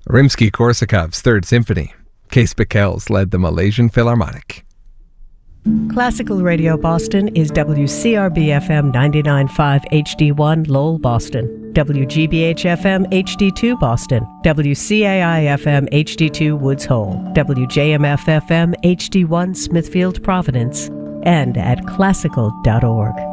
Rimsky-Korsakov's Third Symphony. Case Pickels led the Malaysian Philharmonic. Classical Radio Boston is WCRB-FM 99.5 HD1 Lowell, Boston, WGBH-FM HD2 Boston, WCAI-FM HD2 Woods Hole, WJMF-FM HD1 Smithfield, Providence, and at classical.org.